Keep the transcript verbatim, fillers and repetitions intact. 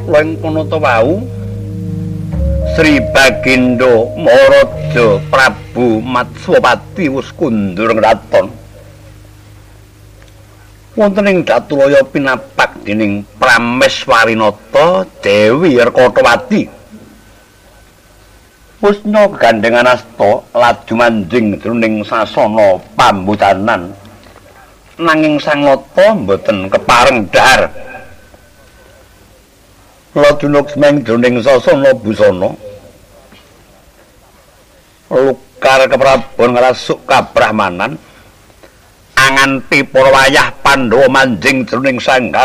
mula ing kono ta wau Sri Bagindo Maharaja Prabu Matswapati wis kundur kraton. Wonten ing Datulaya pinapak dening Prameswarinata Dewi Rekatawati. Pusna gandengan asta laju manjing jroning sasana pambutanan. Nanging sang nata mboten kepareng dhahar. Lajunuk semeng jroning sasana busana. Lukar keprabon ngrasuk kabrahmanan. Anganti para wayah Pandhawa manjing jroning sanggar